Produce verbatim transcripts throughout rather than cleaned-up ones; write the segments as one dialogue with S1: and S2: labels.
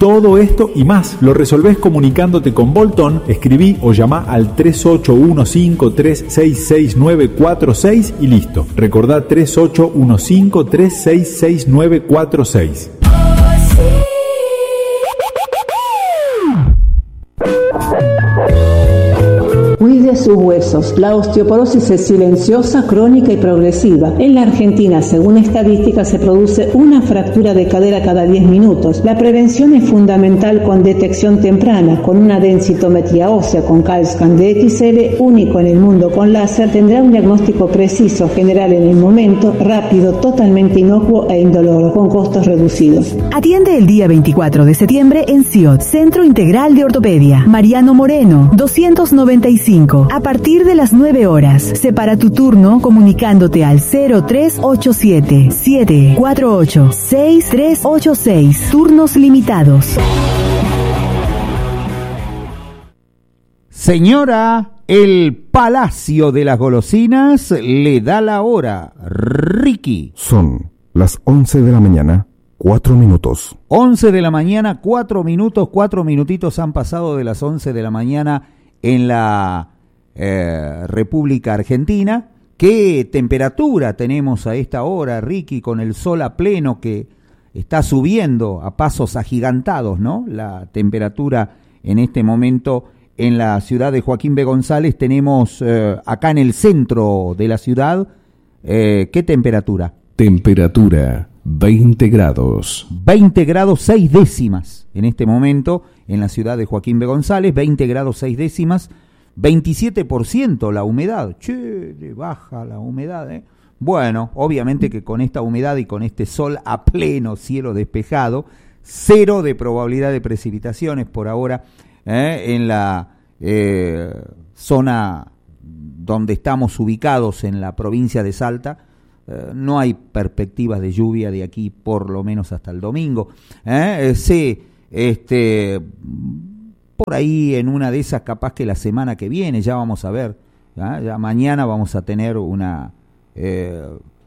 S1: Todo esto y más lo resolvés comunicándote con Bolton. Escribí o llamá al tres ocho uno cinco, tres seis seis nueve cuatro seis y listo. Recordá tres ocho uno cinco, tres seis seis nueve cuatro seis.
S2: Cuide sus huesos. La osteoporosis es silenciosa, crónica y progresiva. En la Argentina, según estadísticas, se produce una fractura de cadera cada diez minutos. La prevención es fundamental con detección temprana. Con una densitometría ósea con CAL-SCAN de X L, único en el mundo con láser, tendrá un diagnóstico preciso, general en el momento, rápido, totalmente inocuo e indoloro, con costos reducidos.
S3: Atiende el día veinticuatro de septiembre en C I O T, Centro Integral de Ortopedia. Mariano Moreno, doscientos noventa y cinco. A partir de las nueve horas. Separa tu turno comunicándote al cero tres ocho siete, siete cuatro ocho, seis tres ocho seis. Turnos limitados.
S4: Señora, el Palacio de las Golosinas le da la hora. Ricky.
S5: Son las once de la mañana, cuatro minutos.
S4: once de la mañana, cuatro minutos. Cuatro minutitos han pasado de las once de la mañana en la eh, República Argentina. ¿Qué temperatura tenemos a esta hora, Ricky, con el sol a pleno que está subiendo a pasos agigantados, ¿no? La temperatura en este momento en la ciudad de Joaquín B. González. Tenemos eh, acá en el centro de la ciudad, eh, ¿qué temperatura?
S5: Temperatura veinte grados.
S4: veinte grados seis décimas en este momento en la ciudad de Joaquín B. González, veinte grados seis décimas, veintisiete por ciento la humedad. Che, baja la humedad, ¿eh? Bueno, obviamente que con esta humedad y con este sol a pleno, cielo despejado, cero de probabilidad de precipitaciones por ahora, ¿eh? en la eh, zona donde estamos ubicados en la provincia de Salta. Eh, no hay perspectivas de lluvia de aquí por lo menos hasta el domingo. ¿eh? Eh, sí, este, por ahí en una de esas capaz que la semana que viene, ya vamos a ver, ¿eh? ya mañana vamos a tener una eh,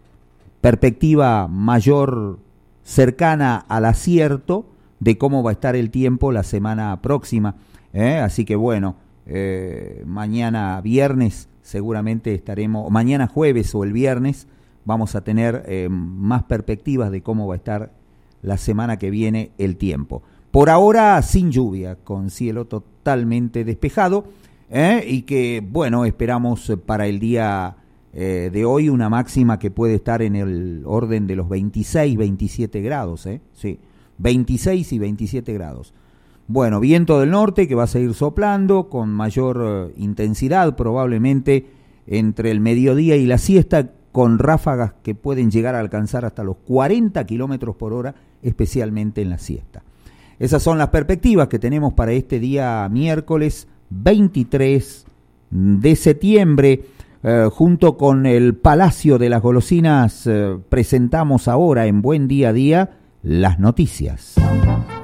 S4: perspectiva mayor cercana al acierto de cómo va a estar el tiempo la semana próxima. ¿eh? Así que bueno, eh, mañana viernes seguramente estaremos, mañana jueves o el viernes, vamos a tener eh, más perspectivas de cómo va a estar la semana que viene el tiempo. Por ahora sin lluvia, con cielo totalmente despejado, ¿eh? y que, bueno, esperamos para el día eh, de hoy una máxima que puede estar en el orden de los veintiséis, veintisiete grados, ¿eh? sí, veintiséis y veintisiete grados. Bueno, viento del norte que va a seguir soplando con mayor eh, intensidad, probablemente entre el mediodía y la siesta, con ráfagas que pueden llegar a alcanzar hasta los cuarenta kilómetros por hora, especialmente en la siesta. Esas son las perspectivas que tenemos para este día miércoles veintitrés de septiembre. Eh, junto con el Palacio de las Golosinas, eh, presentamos ahora en Buen Día a Día las noticias.